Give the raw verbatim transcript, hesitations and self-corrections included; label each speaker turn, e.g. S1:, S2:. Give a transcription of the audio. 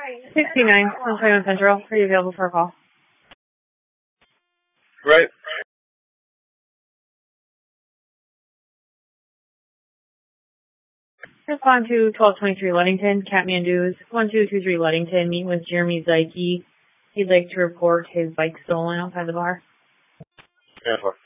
S1: sixty-nine, one twenty-one Central. Are you available for a call?
S2: Right.
S1: Respond to twelve twenty-three Ludington, Kathmandu's one two two three Ludington. Meet with Jeremy Zeike. He'd like to report his bike stolen outside the bar.
S2: Yeah,